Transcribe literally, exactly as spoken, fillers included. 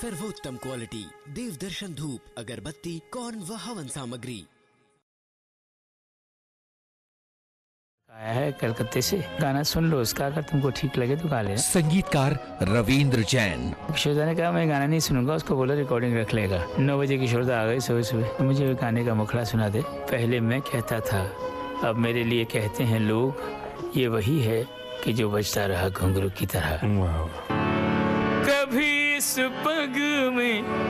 सर्वोत्तम क्वालिटी देवदर्शन धूप अगरबत्ती कौन व हवन सामग्री आया है कलकत्ते से। गाना सुन लो उसका, अगर तुमको ठीक लगे तो गा लेना। संगीतकार रविंद्र जैन। किशोरदा ने कहा मैं गाना नहीं सुनूंगा, उसको बोला रिकॉर्डिंग रख लेगा। नौ बजे किशोरदा आ गए सुबह सुबह, मुझे गाने का मुखड़ा सुना दे। पहले मैं कहता था, अब मेरे लिए कहते हैं लोग, ये वही है कि जो बजता रहा घुंघरू की तरह। वाह। कभी इस पग में